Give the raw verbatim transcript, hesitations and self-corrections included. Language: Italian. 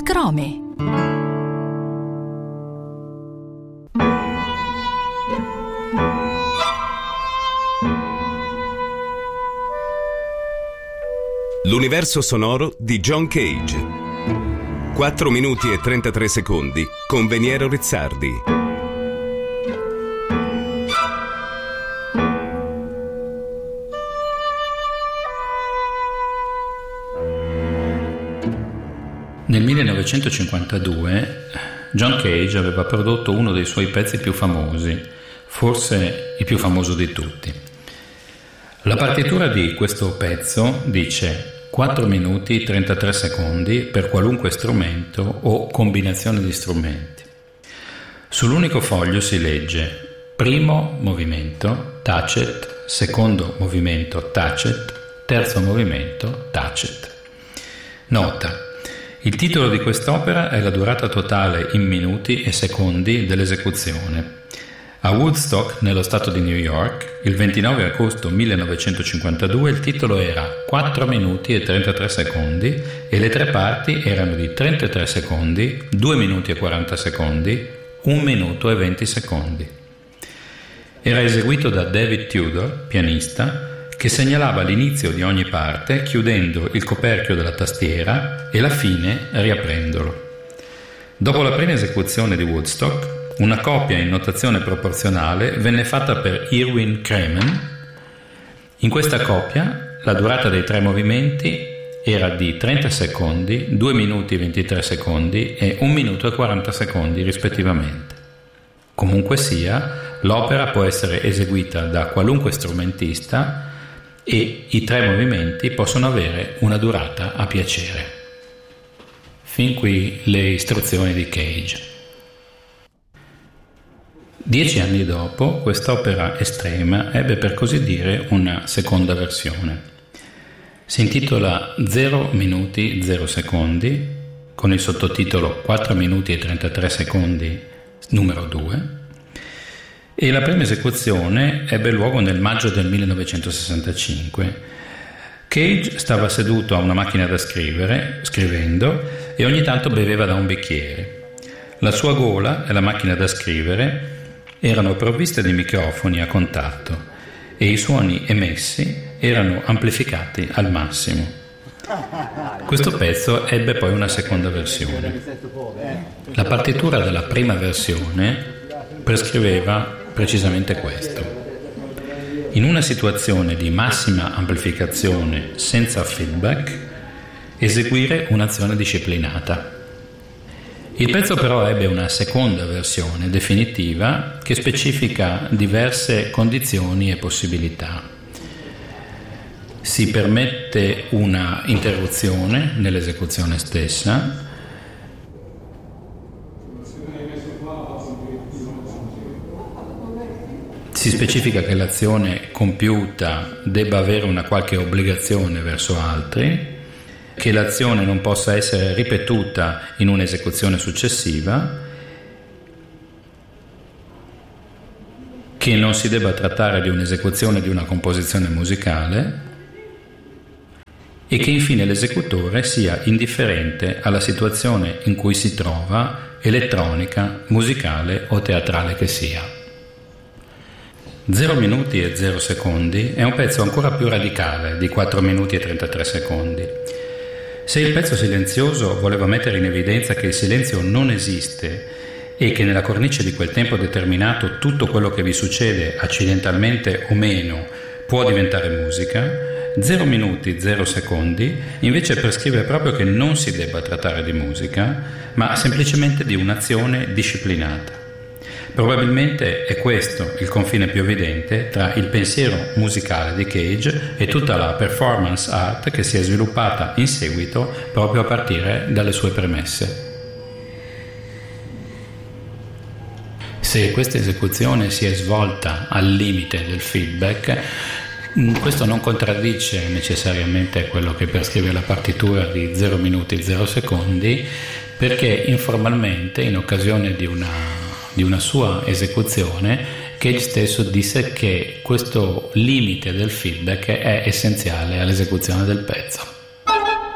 Scrome. L'universo sonoro di John Cage. quattro minuti e trentatré secondi con Veniero Rizzardi. Nel millenovecentocinquantadue John Cage aveva prodotto uno dei suoi pezzi più famosi, forse il più famoso di tutti. La partitura di questo pezzo dice quattro minuti trentatré secondi per qualunque strumento o combinazione di strumenti. Sull'unico foglio si legge primo movimento, tacet, secondo movimento, tacet, terzo movimento, tacet. Nota: il titolo di quest'opera è la durata totale in minuti e secondi dell'esecuzione. A Woodstock, nello stato di New York, il ventinove agosto millenovecentocinquantadue, il titolo era quattro minuti e trentatré secondi e le tre parti erano di trentatré secondi, due minuti e quaranta secondi, un minuto e venti secondi. Era eseguito da David Tudor, pianista, che segnalava l'inizio di ogni parte chiudendo il coperchio della tastiera e la fine riaprendolo. Dopo la prima esecuzione di Woodstock, una copia in notazione proporzionale venne fatta per Erwin Kremen. In questa copia la durata dei tre movimenti era di trenta secondi, due minuti e ventitré secondi e un minuto e quaranta secondi rispettivamente. Comunque sia, l'opera può essere eseguita da qualunque strumentista e i tre movimenti possono avere una durata a piacere. Fin qui le istruzioni di Cage. Dieci anni dopo, quest'opera estrema ebbe per così dire una seconda versione. Si intitola zero minuti zero secondi, con il sottotitolo quattro minuti e trentatré secondi numero due, e la prima esecuzione ebbe luogo nel maggio del millenovecentosessantacinque. Cage stava seduto a una macchina da scrivere, scrivendo, e ogni tanto beveva da un bicchiere. La sua gola e la macchina da scrivere erano provviste di microfoni a contatto e i suoni emessi erano amplificati al massimo. Questo pezzo ebbe poi una seconda versione. La partitura della prima versione prescriveva precisamente questo: in una situazione di massima amplificazione senza feedback, eseguire un'azione disciplinata. Il pezzo però ebbe una seconda versione definitiva che specifica diverse condizioni e possibilità. Si permette una interruzione nell'esecuzione stessa. Si specifica che l'azione compiuta debba avere una qualche obbligazione verso altri, che l'azione non possa essere ripetuta in un'esecuzione successiva, che non si debba trattare di un'esecuzione di una composizione musicale e che infine l'esecutore sia indifferente alla situazione in cui si trova, elettronica, musicale o teatrale che sia. zero minuti e zero secondi è un pezzo ancora più radicale di quattro minuti e trentatré secondi. Se il pezzo silenzioso voleva mettere in evidenza che il silenzio non esiste e che nella cornice di quel tempo determinato tutto quello che vi succede, accidentalmente o meno, può diventare musica, zero minuti zero secondi invece prescrive proprio che non si debba trattare di musica, ma semplicemente di un'azione disciplinata. Probabilmente è questo il confine più evidente tra il pensiero musicale di Cage e tutta la performance art che si è sviluppata in seguito proprio a partire dalle sue premesse. Se questa esecuzione si è svolta al limite del feedback, questo non contraddice necessariamente quello che prescrive la partitura di zero minuti zero secondi, perché informalmente, in occasione di una di una sua esecuzione, Cage stesso disse che questo limite del feedback è essenziale all'esecuzione del pezzo.